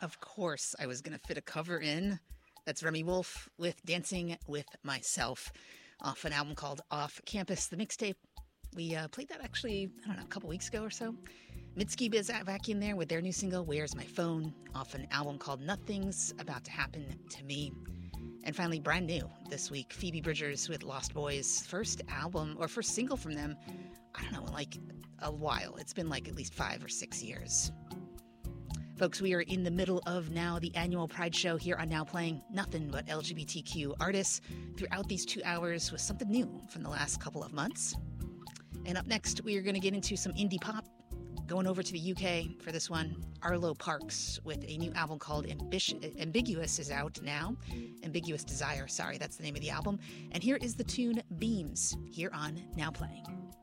Of course, I was going to fit a cover in. That's Remy Wolf with Dancing with Myself off an album called Off Campus, the mixtape. We played that actually, I don't know, a couple weeks ago or so. Mitski is back in there with their new single, Where's My Phone, off an album called Nothing's About to Happen to Me. And finally, brand new this week, Phoebe Bridgers with Lost Boys. First album, or first single from them, I don't know, in like a while. It's been like at least 5 or 6 years. Folks, we are in the middle of now the annual Pride Show here on Now Playing. Nothing but LGBTQ artists throughout these 2 hours with something new from the last couple of months. And up next, we are going to get into some indie pop. Going over to the UK for this one, Arlo Parks with a new album called Ambiguous is out now. Ambiguous Desire, sorry, that's the name of the album. And here is the tune Beams here on Now Playing.